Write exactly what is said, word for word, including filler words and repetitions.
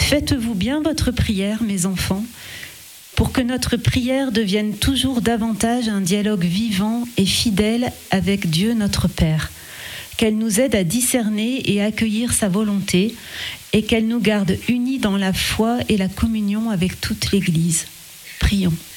Faites-vous bien votre prière, mes enfants, pour que notre prière devienne toujours davantage un dialogue vivant et fidèle avec Dieu notre Père, qu'elle nous aide à discerner et accueillir sa volonté, et qu'elle nous garde unis dans la foi et la communion avec toute l'Église. Prions.